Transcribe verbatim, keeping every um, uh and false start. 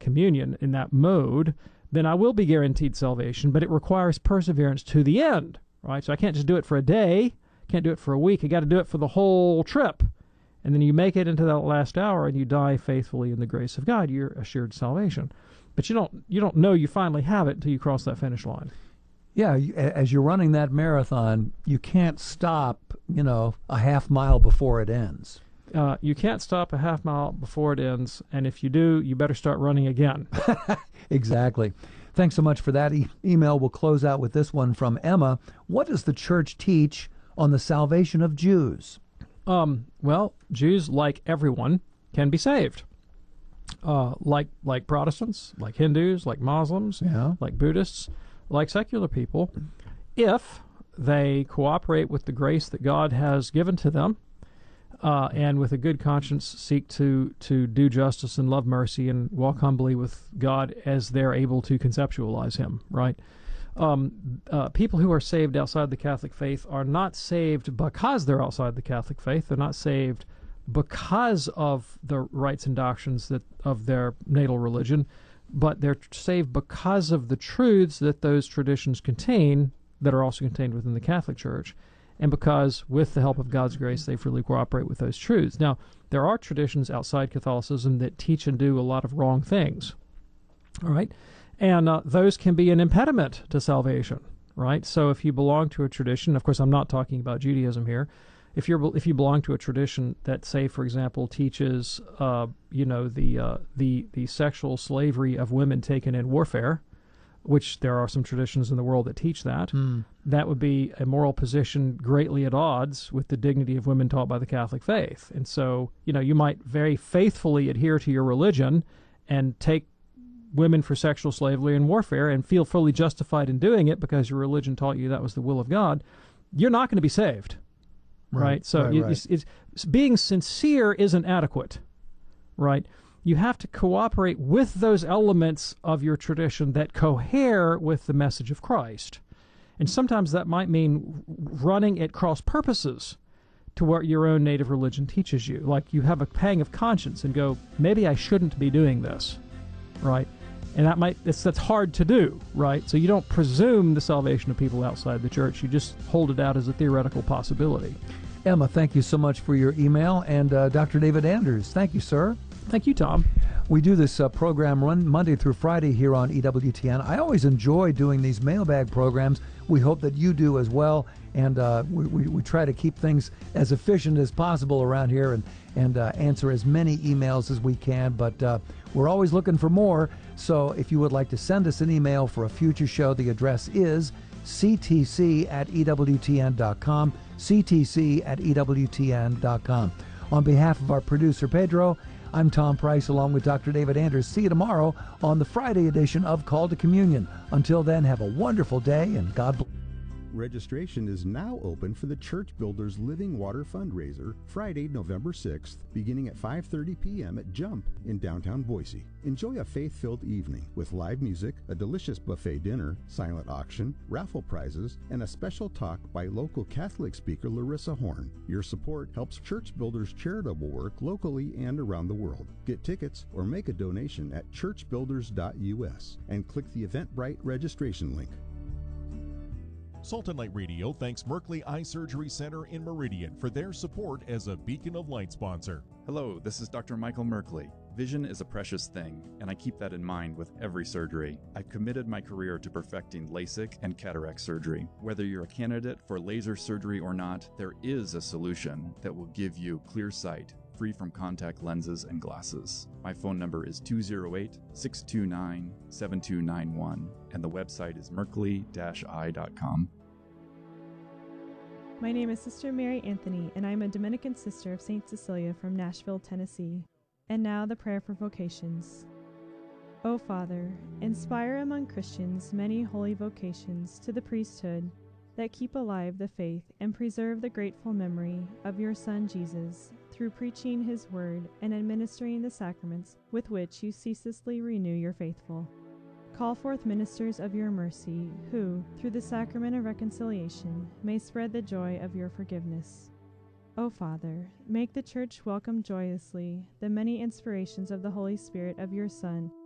communion in that mode, then I will be guaranteed salvation, but it requires perseverance to the end, right? So I can't just do it for a day, can't do it for a week. I got to do it for the whole trip. And then you make it into that last hour and you die faithfully in the grace of God. You're assured salvation. But you don't you don't know you finally have it until you cross that finish line. Yeah, you- a- as you're running that marathon, you can't stop, you know, a half mile before it ends. Uh, you can't stop a half mile before it ends, and if you do, you better start running again. Exactly. Thanks so much for that e- email. We'll close out with this one from Emma. What does the church teach on the salvation of Jews? Um, well, Jews, like everyone, can be saved. Uh, like like Protestants, like Hindus, like Muslims, Yeah. like Buddhists, like secular people, if they cooperate with the grace that God has given to them, uh, and with a good conscience seek to to do justice and love mercy and walk humbly with God as they're able to conceptualize Him, right? Um, uh, people who are saved outside the Catholic faith are not saved because they're outside the Catholic faith. They're not saved because of the rites and doctrines that of their natal religion, but they're saved because of the truths that those traditions contain that are also contained within the Catholic Church, and because, with the help of God's grace, they freely cooperate with those truths. Now, there are traditions outside Catholicism that teach and do a lot of wrong things, all right? And uh, those can be an impediment to salvation, right? So if you belong to a tradition, of course, I'm not talking about Judaism here. If you're if you belong to a tradition that, say, for example, teaches, uh, you know, the uh, the the sexual slavery of women taken in warfare, which there are some traditions in the world that teach that, Mm. that would be a moral position greatly at odds with the dignity of women taught by the Catholic faith. And so, you know, you might very faithfully adhere to your religion and take women for sexual slavery and warfare and feel fully justified in doing it because your religion taught you that was the will of God. You're not going to be saved, right? Right, So right, you, right. It's, it's, being sincere isn't adequate, right? You have to cooperate with those elements of your tradition that cohere with the message of Christ. And sometimes that might mean running at cross purposes to what your own native religion teaches you. Like you have a pang of conscience and go, maybe I shouldn't be doing this, right? And that might that's, that's hard to do, right? So you don't presume the salvation of people outside the church. You just hold it out as a theoretical possibility. Emma, thank you so much for your email. And uh, Doctor David Anders, thank you, sir. Thank you, Tom. We do this uh, program run Monday through Friday here on E W T N. I always enjoy doing these mailbag programs. We hope that you do as well. And uh, we, we, we try to keep things as efficient as possible around here and, and uh, answer as many emails as we can. But uh, we're always looking for more. So if you would like to send us an email for a future show, the address is c t c at e w t n dot com, c t c at e w t n dot com. On behalf of our producer, Pedro, I'm Tom Price along with Doctor David Anders. See you tomorrow on the Friday edition of Call to Communion. Until then, have a wonderful day and God bless. Registration is now open for the Church Builders Living Water Fundraiser, Friday, November sixth, beginning at five thirty p.m. at Jump in downtown Boise. Enjoy a faith-filled evening with live music, a delicious buffet dinner, silent auction, raffle prizes, and a special talk by local Catholic speaker Larissa Horn. Your support helps Church Builders charitable work locally and around the world. Get tickets or make a donation at church builders dot u s and click the Eventbrite registration link. Salt and Light Radio thanks Merkley Eye Surgery Center in Meridian for their support as a Beacon of Light sponsor. Hello, this is Doctor Michael Merkley. Vision is a precious thing, and I keep that in mind with every surgery. I've committed my career to perfecting LASIK and cataract surgery. Whether you're a candidate for laser surgery or not, there is a solution that will give you clear sight, free from contact lenses and glasses. My phone number is two oh eight, six two nine, seven two nine one, and the website is merkley dash eye dot com. My name is Sister Mary Anthony, and I'm a Dominican sister of Saint Cecilia from Nashville, Tennessee. And now the prayer for vocations. O Father, inspire among Christians many holy vocations to the priesthood that keep alive the faith and preserve the grateful memory of your Son Jesus through preaching his word and administering the sacraments with which you ceaselessly renew your faithful. Call forth ministers of your mercy who, through the sacrament of reconciliation, may spread the joy of your forgiveness. O Father, make the Church welcome joyously the many inspirations of the Holy Spirit of your Son